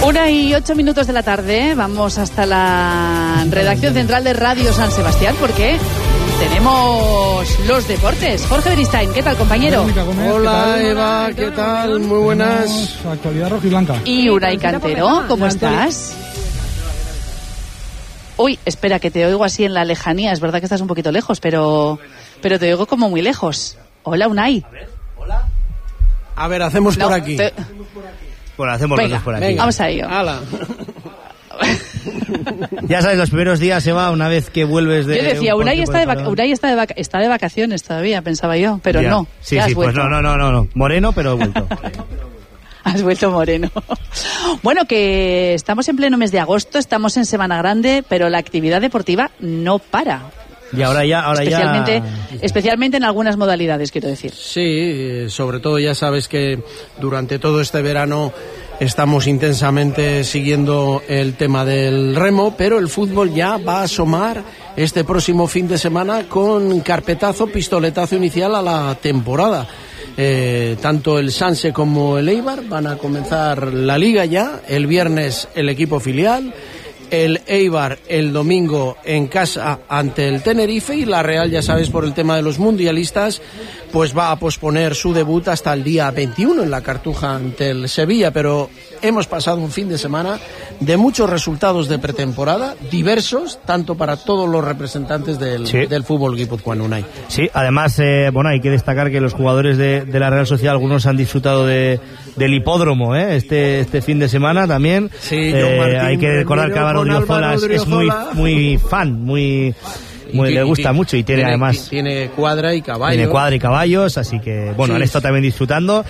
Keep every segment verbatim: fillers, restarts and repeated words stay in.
Una y ocho minutos de la tarde, vamos hasta la redacción central de Radio San Sebastián porque tenemos los deportes. Jorge Beristain, ¿qué tal, compañero? Hola, ¿qué Eva, ¿qué tal? Muy buenas. Actualidad rojiblanca. Y Unai Cantero, ¿cómo estás? Uy, espera, que te oigo así en la lejanía. Es verdad que estás un poquito lejos, pero, pero te oigo como muy lejos. Hola, Unai. A ver, hola. A ver, hacemos no, por aquí. Te... Bueno, hacemos venga, los por aquí. Venga, vamos a ello. Hala. Ya sabes, los primeros días se va una vez que vuelves de... Yo decía, Unai está de, vac- Unai está, de vac- está de vacaciones todavía, pensaba yo, pero ya. no. Sí, sí, pues no, no, no, no, no. Moreno, pero he vuelto. Has vuelto moreno. Bueno, que estamos en pleno mes de agosto, estamos en Semana Grande, pero la actividad deportiva no para. Y ahora ya, ahora especialmente, ya... especialmente en algunas modalidades, quiero decir. Sí, sobre todo ya sabes que durante todo este verano estamos intensamente siguiendo el tema del remo, pero el fútbol ya va a asomar este próximo fin de semana con carpetazo, pistoletazo inicial a la temporada. Eh, tanto el Sanse como el Eibar van a comenzar la liga ya, el viernes el equipo filial, el Eibar el domingo en casa ante el Tenerife, y la Real, ya sabes, por el tema de los mundialistas, pues va a posponer su debut hasta el día veintiuno en la Cartuja ante el Sevilla. Pero hemos pasado un fin de semana de muchos resultados de pretemporada, diversos, tanto para todos los representantes del, sí. del fútbol guipuzcoano, Unai. Sí, además, eh, bueno, hay que destacar que los jugadores de, de la Real Sociedad, algunos han disfrutado de, del hipódromo, ¿eh? este, este fin de semana también. Sí, eh, Martín, hay que recordar que Álvaro Odriozola es, es muy, muy fan, muy... Muy, le gusta mucho y tiene, tiene además tiene cuadra y caballos tiene cuadra y caballos, así que bueno, sí, han estado también disfrutando.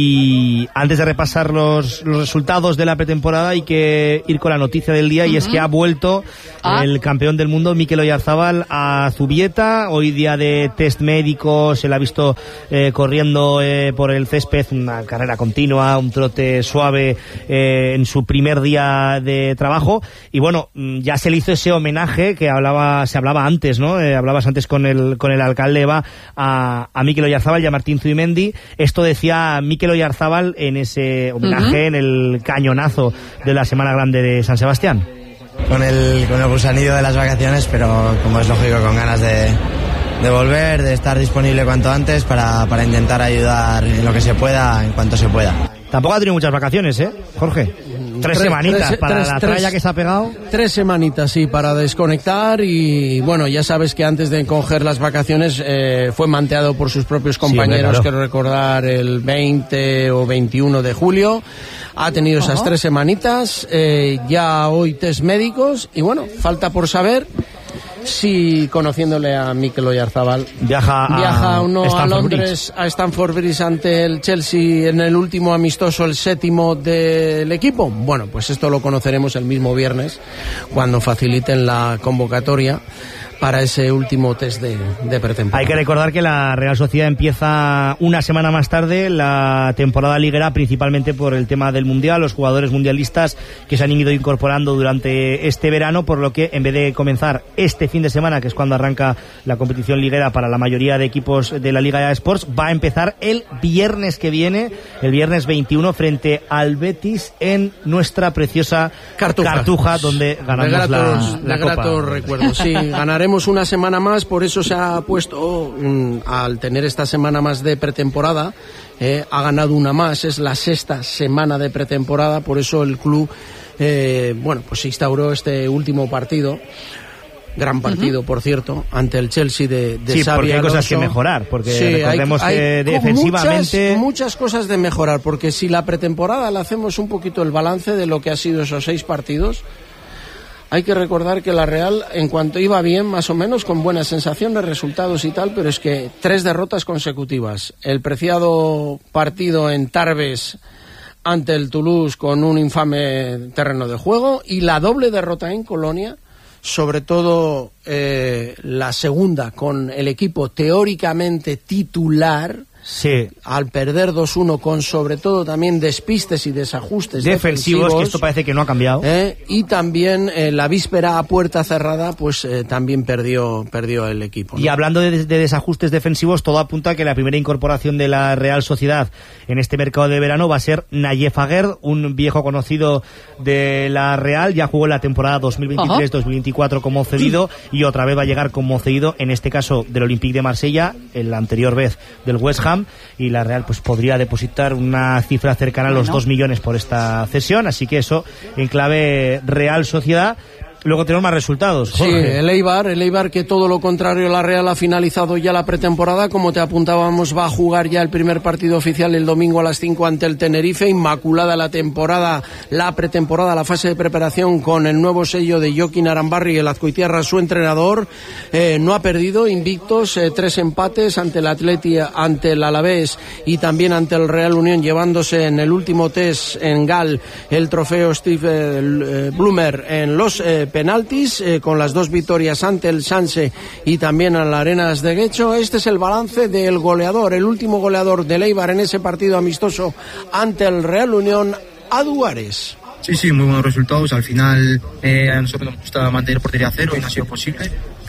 Y antes de repasar los, los resultados de la pretemporada, hay que ir con la noticia del día. Uh-huh. Y es que ha vuelto ah. el campeón del mundo Mikel Oyarzábal a Zubieta. Hoy día de test médico, se le ha visto eh, corriendo eh, por el césped, una carrera continua, un trote suave eh, en su primer día de trabajo. Y bueno, ya se le hizo ese homenaje que hablaba se hablaba antes, ¿no? Eh, hablabas antes con el con el alcalde Eva a, a Mikel Oyarzábal y a Martín Zubimendi. Esto decía Mikel Oyarzábal en ese homenaje, uh-huh. en el cañonazo de la Semana Grande de San Sebastián. Con el, con el gusanillo de las vacaciones, pero como es lógico, con ganas de, de volver, de estar disponible cuanto antes para, para intentar ayudar en lo que se pueda, en cuanto se pueda. Tampoco ha tenido muchas vacaciones, ¿eh, Jorge? Tres, tres semanitas tres, para tres, la tralla tres, que se ha pegado. Tres semanitas, sí, para desconectar. Y bueno, ya sabes que antes de coger las vacaciones eh, fue manteado por sus propios compañeros, sí, claro. Quiero recordar el veinte o veintiuno de julio. Ha tenido esas uh-huh. tres semanitas, eh, ya hoy test médicos. Y bueno, falta por saber si, conociéndole a Mikel Oyarzábal, viaja a, viaja o no a Londres, Bridge. a Stamford Bridge ante el Chelsea en el último amistoso, el séptimo del equipo. Bueno, pues esto lo conoceremos el mismo viernes, cuando faciliten la convocatoria para ese último test de, de pretemporada. Hay que recordar que la Real Sociedad empieza una semana más tarde la temporada liguera, principalmente por el tema del Mundial, los jugadores mundialistas que se han ido incorporando durante este verano, por lo que en vez de comenzar este fin de semana, que es cuando arranca la competición liguera para la mayoría de equipos de la Liga Sports, va a empezar el viernes que viene, el viernes veintiuno, frente al Betis en nuestra preciosa Cartuja, Cartuja donde ganamos de gratos, la, la de gratos Copa. Recuerdos, sí, ganaremos una semana más, por eso se ha puesto, mm, al tener esta semana más de pretemporada, eh, ha ganado una más, es la sexta semana de pretemporada, por eso el club, eh, bueno, pues se instauró este último partido, gran partido, uh-huh. por cierto, ante el Chelsea de, de sí, Xabi porque hay Alonso. Cosas que mejorar, porque sí, recordemos hay, que hay defensivamente... Muchas, muchas cosas de mejorar, porque si la pretemporada le hacemos un poquito el balance de lo que ha sido esos seis partidos, hay que recordar que la Real, en cuanto iba bien, más o menos, con buenas sensaciones, resultados y tal, pero es que tres derrotas consecutivas. El preciado partido en Tarbes ante el Toulouse con un infame terreno de juego, y la doble derrota en Colonia, sobre todo eh, la segunda con el equipo teóricamente titular, Sí. Al perder dos uno con sobre todo también despistes y desajustes defensivos, defensivos que esto parece que no ha cambiado. Eh, y también eh, la víspera a puerta cerrada, pues eh, también perdió perdió el equipo, ¿no? Y hablando de, de desajustes defensivos, todo apunta a que la primera incorporación de la Real Sociedad en este mercado de verano va a ser Nayef Aguerd, un viejo conocido de la Real, ya jugó en la temporada dos mil veintitrés dos mil veinticuatro como cedido y otra vez va a llegar como cedido, en este caso del Olympique de Marsella, en la anterior vez del West Ham, y la Real pues podría depositar una cifra cercana a los dos millones por esta cesión, así que eso en clave Real Sociedad. Luego tenemos más resultados, Jorge. Sí, el Eibar, el Eibar que todo lo contrario, la Real ha finalizado ya la pretemporada, como te apuntábamos, va a jugar ya el primer partido oficial el domingo a las cinco ante el Tenerife, inmaculada la temporada, la pretemporada, la fase de preparación con el nuevo sello de Joaquín Arambarri, el Azcoitiarra, su entrenador, eh, no ha perdido, invictos, eh, tres empates ante el Atleti, ante el Alavés y también ante el Real Unión, llevándose en el último test en Gal el trofeo Steve eh, Bloomer en los eh, penaltis, eh, con las dos victorias ante el Sanse y también a la Arenas de Guecho. Este es el balance del goleador, el último goleador del Eibar en ese partido amistoso ante el Real Unión, Adu Ares. Sí, sí, muy buenos resultados. Al final eh, a nosotros nos gusta mantener portería a cero y no ha sido posible,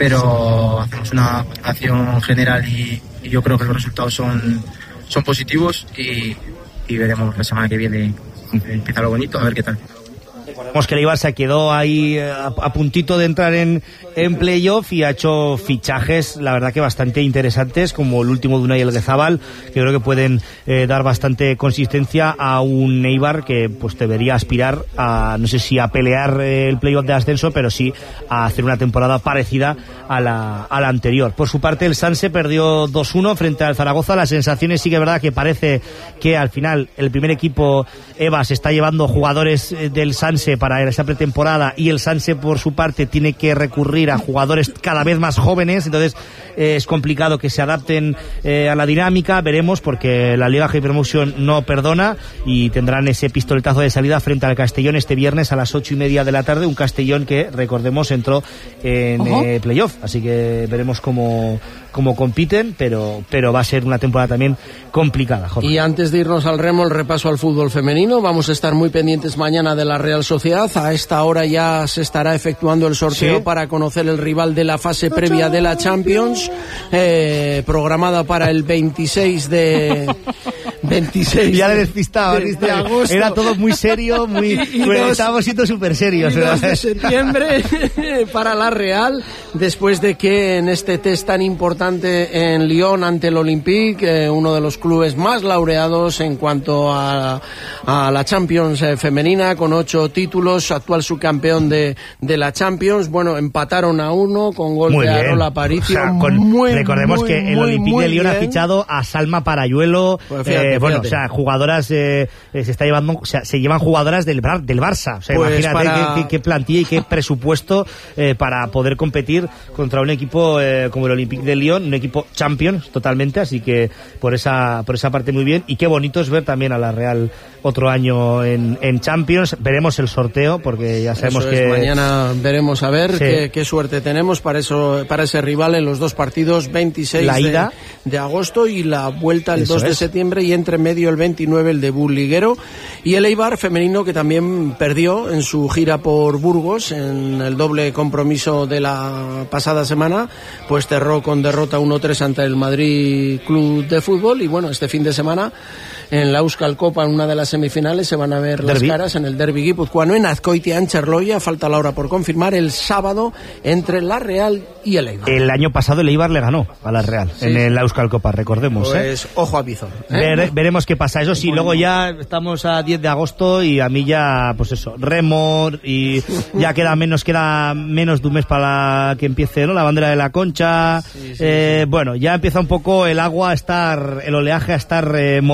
pero hacemos una acción general y, y yo creo que los resultados son, son positivos y, y veremos la semana que viene, empieza lo bonito, a ver qué tal. Recordemos que el Eibar se quedó ahí a, a puntito de entrar en, en playoff y ha hecho fichajes, la verdad que bastante interesantes, como el último de Unai Elguezábal, que creo que pueden eh, dar bastante consistencia a un Eibar que pues debería aspirar a, no sé si a pelear eh, el playoff de ascenso, pero sí a hacer una temporada parecida a la, a la anterior. Por su parte, el Sanse perdió dos uno frente al Zaragoza. Las sensaciones sí que es verdad que parece que al final el primer equipo Eva se está llevando jugadores del Sanse para esa pretemporada y el Sanse por su parte tiene que recurrir a jugadores cada vez más jóvenes, entonces eh, es complicado que se adapten eh, a la dinámica. Veremos, porque la Liga Hypermotion no perdona y tendrán ese pistoletazo de salida frente al Castellón este viernes a las ocho y media de la tarde, un Castellón que, recordemos, entró en eh, playoff, así que veremos cómo cómo compiten, pero pero va a ser una temporada también complicada, Jorge. Y antes de irnos al remo, el repaso al fútbol femenino. Vamos a estar muy pendientes mañana de la Real Sociedad. A esta hora ya se estará efectuando el sorteo, ¿sí?, para conocer el rival de la fase previa de la Champions, eh, programada para el veintiséis de veintiséis ya le despistaba, de, de agosto. Era todo muy serio, muy y, y dos, estábamos siendo súper serios. Y dos de septiembre para la Real, después de que en este test tan importante en Lyon ante el Olympique, eh, uno de los clubes más laureados en cuanto a, a la Champions eh, femenina, con ocho títulos, actual subcampeón de, de la Champions. Bueno, empataron a uno con gol muy de Arola Aparicio. O sea, con, muy, recordemos muy, que el muy, Olympique muy de Lyon bien. Ha fichado a Salma Parayuelo, pues fíjate, eh, bueno, fíjate. O sea, jugadoras eh, se está llevando, o sea, se llevan jugadoras del, del Barça. O sea, pues imagínate para... qué, qué, qué plantilla y qué presupuesto eh, para poder competir contra un equipo eh, como el Olympique de Lyon, un equipo Champions totalmente, así que por esa por esa parte muy bien. Y qué bonito es ver también a la Real otro año en, en Champions. Veremos el sorteo, porque ya sabemos eso que... Es, mañana veremos a ver, sí, qué, qué suerte tenemos para eso, para ese rival en los dos partidos, veintiséis la ida. De, de agosto y la vuelta el eso dos de es. septiembre, y entre medio el veintinueve el debut liguero. Y el Eibar femenino, que también perdió en su gira por Burgos en el doble compromiso de la pasada semana, pues cerró con derrota uno tres ante el Madrid Club de Fútbol. Y bueno, este fin de semana en la Euskal Copa, en una de las semifinales, se van a ver derby. Las caras en el derbi guipuzcoano en Azkoitia, en Cherloia. Falta la hora por confirmar, el sábado entre la Real y el Eibar. El año pasado el Eibar le ganó a la Real, sí, en el Euskal Copa, recordemos. Pues ¿eh? Ojo a Bizón, ¿eh? Ver, veremos qué pasa. Eso sí, bueno, luego ya estamos a diez de agosto y a mí ya, pues eso, remo, y ya queda menos, queda menos de un mes para que empiece, ¿no?, la bandera de la Concha. Sí, sí, eh, sí. Bueno, ya empieza un poco el agua a estar, el oleaje a estar eh, movido.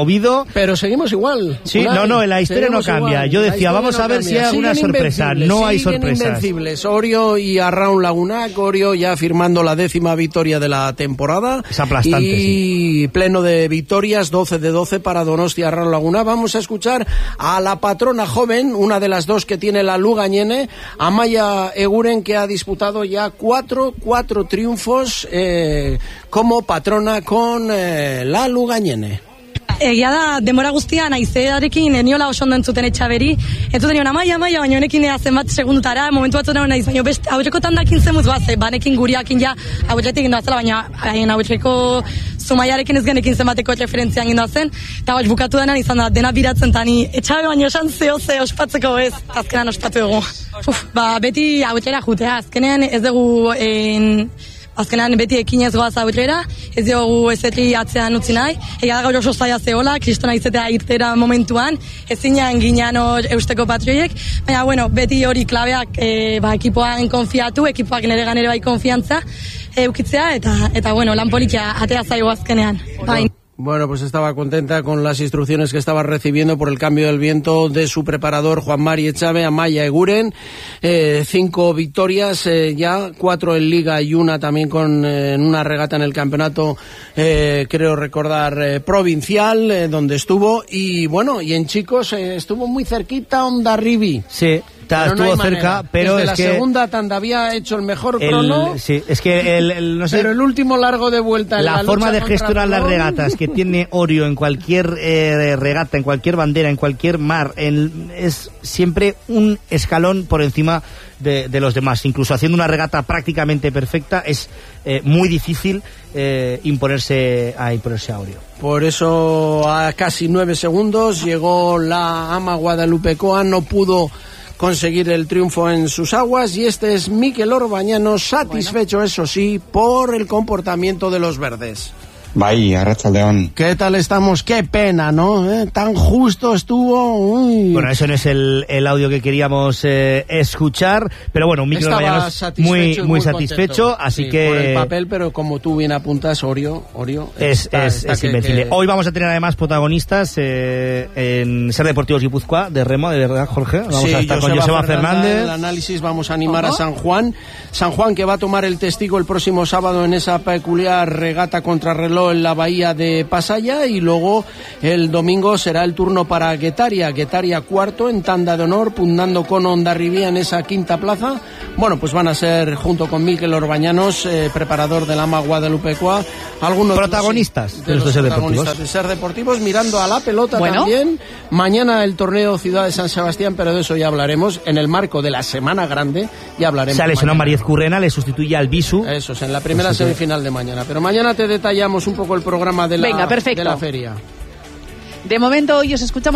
Pero seguimos igual. Sí, Unai, no, no, la historia no cambia. Igual. Yo decía, vamos no a ver cambia. si hay alguna Siguen sorpresa. No hay siguen sorpresas. Invencibles. Orio y Arraun Lagunac. Orio ya firmando la décima victoria de la temporada. Es aplastante, y sí. pleno de victorias, doce de doce para Donostia Arraun Lagunac. Vamos a escuchar a la patrona joven, una de las dos que tiene la Lugañene, Amaia Eguren, que ha disputado ya cuatro, cuatro triunfos eh, como patrona con eh, la Lugañene. Egia da, denbora guztian, aizearekin eniola oso ondo entzuten Etxaberi, entzuten nion, amaia, amaia, baina honekin zenbat segundutara, momentu batzuten naiz, baina beste aurreko tandakin zemuz goaz, banekin guriakin ja aurretik indoazela, baina haien aurreko Zumaiarekin ez genekin zenbateko referentzian indoazen, eta hori bukatu denan izan da, dena biratzen tani, Etxabe baina esan zeo ze ospatzeko ez, azkenan ospatu dugu. Uf, ba, beti aurrera jutea, azkenean ez dugu en... Azkenan beti ekinez goaz aurrera, ez diogu ezetri atzean utzi nahi, ega gaur oso zaila zehola, kristona izetea irtera momentuan, ezinean ginean hor eusteko patrioiek, baina bueno, beti hori klabeak e, ba, ekipoan konfiatu, ekipoak nire ganere bai konfiantza eukitzea, eta, eta bueno, lan politia atea zaigo azkenean. Bain. Bueno, pues estaba contenta con las instrucciones que estaba recibiendo por el cambio del viento de su preparador Juan Mari Echave, Amaia Eguren. Eh, cinco victorias eh, ya, cuatro en Liga y una también con eh, en una regata en el campeonato, eh, creo recordar, eh, provincial, eh, donde estuvo. Y bueno, y en chicos eh, estuvo muy cerquita Hondarribi. Sí. Pero estuvo no cerca, manera. pero Desde es la que segunda tanda había hecho el mejor el, crono. Sí, es que el, el no sé, pero el último largo de vuelta. En la, la forma de contra gestionar las regatas que tiene Orio en cualquier eh, regata, en cualquier bandera, en cualquier mar, en, es siempre un escalón por encima de, de los demás. Incluso haciendo una regata prácticamente perfecta es eh, muy difícil eh, imponerse a imponerse a Orio. Por eso a casi nueve segundos llegó la ama guadalupecoa, no pudo conseguir el triunfo en sus aguas, y este es Mikel Orbañano, satisfecho, bueno, eso sí, por el comportamiento de los verdes. Bai, arratsaldeon. ¿Qué tal estamos? Qué pena, ¿no? ¿Eh? Tan justo estuvo. Uy. Bueno, eso no es el, el audio que queríamos eh, escuchar, pero bueno, un Mikel Orbañano muy, muy, muy satisfecho, así sí, que... por el papel, pero como tú bien apuntas, Orio, Orio es, está, es, está es que, invencible. Que... Hoy vamos a tener además protagonistas eh, en Ser Deportivos Guipúzcoa, de remo, de verdad, Jorge. Vamos sí, a estar Joseba con Joseba Fernández. Fernández. El análisis, vamos a animar ¿Cómo? a San Juan. San Juan, que va a tomar el testigo el próximo sábado en esa peculiar regata contrarreloj en la bahía de Pasaya, y luego el domingo será el turno para Guetaria. Guetaria cuarto en tanda de honor, pugnando con Hondarribia en esa quinta plaza. Bueno, pues van a ser, junto con Mikel Orbañanos, eh, preparador del ama guadalupecoa, algunos protagonistas de los, de de, los los protagonistas de Ser Deportivos, mirando a la pelota bueno. también. Mañana el torneo Ciudad de San Sebastián, pero de eso ya hablaremos en el marco de la Semana Grande. Ya hablaremos. Se ha lesionado mañana. Mariez Currena, le sustituye al Bisu. Eso es, en la primera semifinal de mañana. Pero mañana te detallamos un poco el programa de la, Venga, perfecto. de la feria. De momento hoy os escuchamos.